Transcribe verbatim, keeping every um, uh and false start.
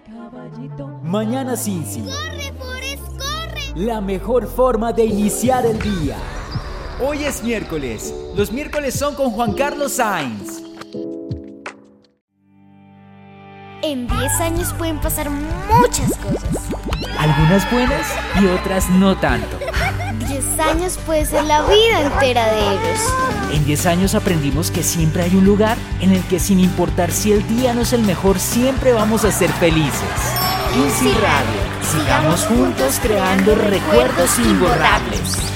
Mañana Cincy. ¡Corre, Forrest, corre! La mejor forma de iniciar el día. Hoy es miércoles. Los miércoles son con Juan Carlos Sainz. En diez años pueden pasar muchas cosas. Algunas buenas y otras no tanto. diez años puede ser la vida entera de ellos. En diez años aprendimos que siempre hay un lugar en el que, sin importar si el día no es el mejor, siempre vamos a ser felices. Cincy Radio. Sigamos juntos creando recuerdos imborrables.